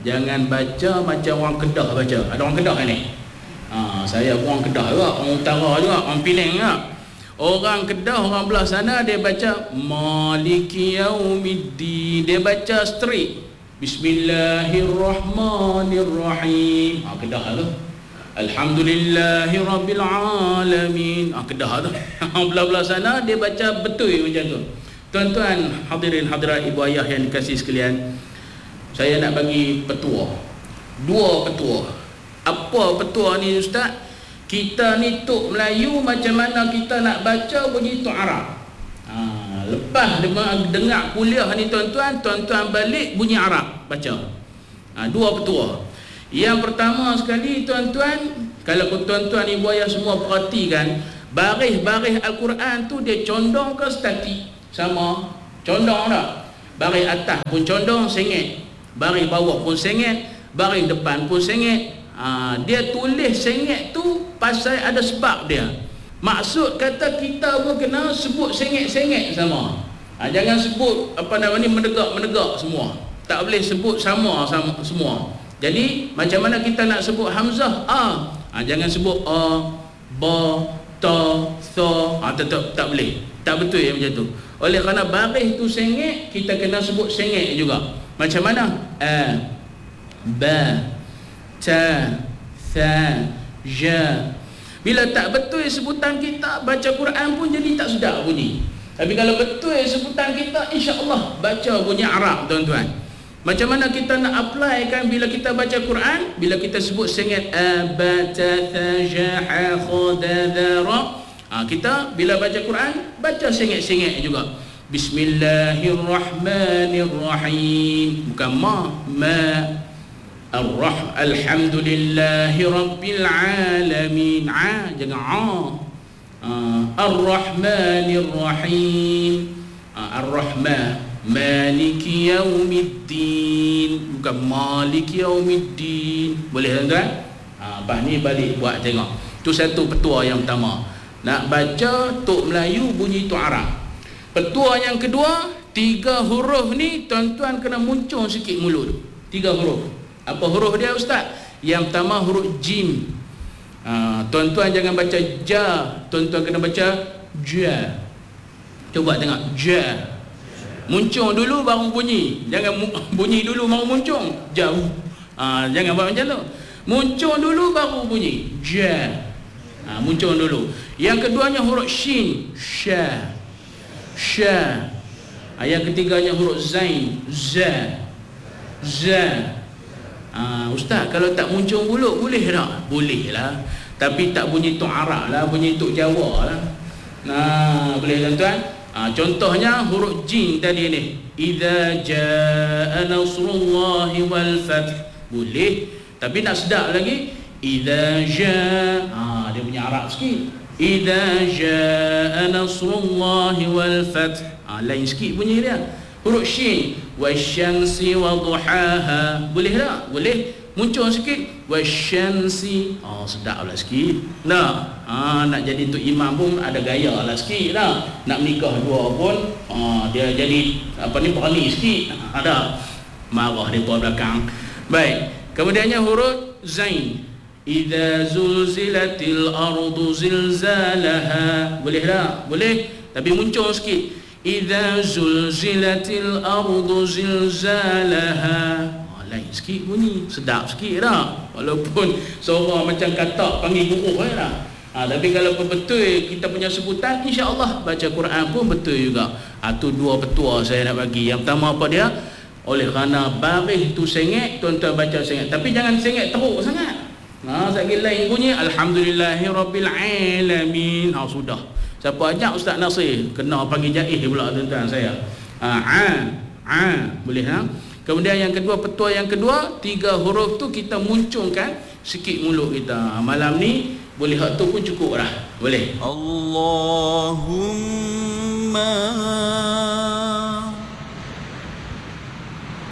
Jangan baca macam orang Kedah baca. Ada orang Kedah ni. Saya pun orang Kedah juga, orang Utara juga, orang Penang juga. Orang Kedah, orang belah sana dia baca Maliki Yaumiddin. Dia baca straight. Bismillahirrahmanirrahim. Kedah tu. Alhamdulillahirabbil alamin. Kedah tu. Belah-belah sana dia baca betul macam tu. Tuan-tuan hadirin hadirat ibu ayah yang dikasihi sekalian, saya nak bagi petua. Dua petua. Apa petua ni ustaz? Kita ni tok Melayu, macam mana kita nak baca bunyi tok Arab. Lepas dengar kuliah ni tuan-tuan balik bunyi Arab baca. Dua petua. Yang pertama sekali tuan-tuan, kalau tuan-tuan ibu ayah semua perhatikan, baris-baris Al-Quran tu dia condong ke statik? Sama. Condong tak? Baris atas pun condong, sengit. Baris bawah pun sengit. Baris depan pun sengit. Dia tulis sengit tu pasal ada sebab dia. Maksud kata kita pun kena sebut sengit-sengit sama. Jangan sebut menegak-menegak semua. Tak boleh sebut sama semua. Jadi macam mana kita nak sebut hamzah jangan sebut ba, ta, tha. Tak boleh. Tak betul yang macam tu. Oleh kerana baris tu sengit, kita kena sebut sengit juga. Macam mana? Ba, ta, tha, ja. Bila tak betul sebutan kita, baca Quran pun jadi tak sedap bunyi. Tapi kalau betul sebutan kita, insya-Allah baca bunyi Arab tuan-tuan. Macam mana kita nak apply kan bila kita baca Quran? Bila kita sebut sengit abatathajaha khadadara, kita bila baca Quran baca sengit-sengit juga. Bismillahirrahmanirrahim. Bukan ma. Alhamdulillahi rabbil alamin. Jangan Ar-Rahmanir-Rahim. Ar-Rahman. Maliki Yaumiddin. Bukan Maliki Yaumiddin. Boleh tuan-tuan? Lepas ni balik buat tengok. Itu satu petua yang pertama. Nak baca tok Melayu bunyi tok Arab. Petua yang kedua, 3 huruf ni tuan-tuan kena muncul sikit mulut. 3 huruf. Apa huruf dia ustaz? Yang pertama huruf jim. Tuan-tuan jangan baca ja, tuan-tuan kena baca ja. Cuba tengok ja. Muncul dulu baru bunyi. Jangan bunyi dulu baru muncul. Jauh. Jangan buat macam tu. Muncul dulu baru bunyi. Ja. Muncul dulu. Yang keduanya huruf shin. Sha. Sha. Yang ketiganya huruf zain. Za. Za. Ustaz, kalau tak muncul mulut boleh tak? Boleh lah. Tapi tak bunyi tok Arab lah, bunyi tok Jawa lah. Boleh tuan-tuan? Contohnya huruf jim tadi ni. Idza jaa nasrullahi wal fath. Boleh. Tapi nak sedap lagi. Idza jaa. Dia punya Arab sikit. Idza jaa nasrullahi wal fath. Lain sikit bunyi dia. Huruf shin. Wasyamsi wa duhaha. Boleh tak? Boleh. Muncul sikit. Wasyamsi. Sedap lah sikit. Nak jadi untuk imam pun ada gaya lah sikit lah. Nak menikah dua pun dia jadi berani sikit. Ada. Marah mereka belakang. Baik. Kemudiannya huruf zain. Idza zulzilatil ardu zilzalaha. Boleh tak? Boleh. Tapi muncul sikit. Idza zulzilatil ardu zilzalaha. Lain sikit bunyi, sedap sikit dah. Walaupun seorang macam katak panggil buruk lah. Tapi kalau betul kita punya sebutan, insya-Allah baca Quran pun betul juga. Tu 2 petua saya nak bagi. Yang pertama apa dia? Oleh kerana baris tu sengit, tuan-tuan baca sengit. Tapi jangan sengit teruk sangat. Sekali lain bunyi Alhamdulillahirabbil alamin. Sudah. Siapa ajak Ustaz Nasir kena panggil jaih pula tuan-tuan saya. Boleh ha? Kemudian yang kedua, petua yang kedua, 3 huruf tu kita munculkan sikit mulut kita. Malam ni boleh hak tu pun cukup dah. Boleh. Allahumma